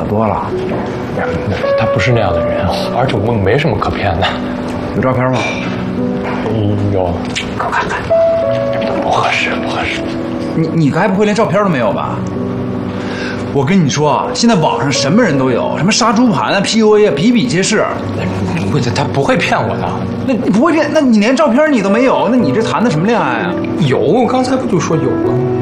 多了。 他不是那样的人，而且我们没什么可骗的。 有照片吗？ 有， 给我看看。 不合适，不合适。 你该不会连照片都没有吧？我跟你说啊，现在网上什么人都有，什么杀猪盘啊、PUA 啊，比比皆是。 不，他不会骗我的。 那你不会骗？那你连照片你都没有，那你这谈的什么恋爱啊？ 有，刚才不就说有了吗？